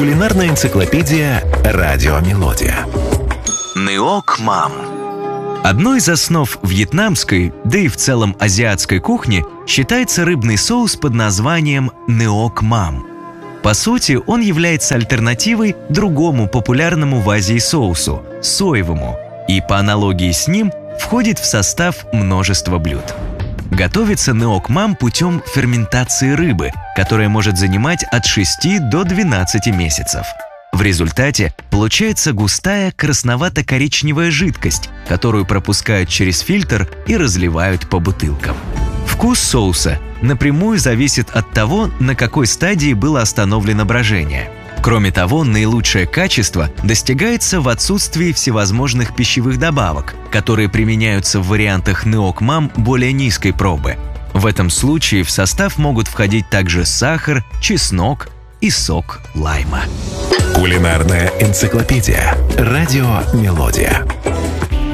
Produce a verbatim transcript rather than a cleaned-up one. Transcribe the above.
Кулинарная энциклопедия «Радио Мелодия». Неок Мам. Одной из основ вьетнамской, да и в целом азиатской кухни считается рыбный соус под названием неок мам. По сути, он является альтернативой другому популярному в Азии соусу – соевому, и по аналогии с ним входит в состав множества блюд. Готовится неок мам путем ферментации рыбы, которая может занимать от шести до двенадцати месяцев. В результате получается густая красновато-коричневая жидкость, которую пропускают через фильтр и разливают по бутылкам. Вкус соуса напрямую зависит от того, на какой стадии было остановлено брожение. Кроме того, наилучшее качество достигается в отсутствии всевозможных пищевых добавок, которые применяются в вариантах неок мам более низкой пробы. В этом случае в состав могут входить также сахар, чеснок и сок лайма. Кулинарная энциклопедия «Радио Мелодия».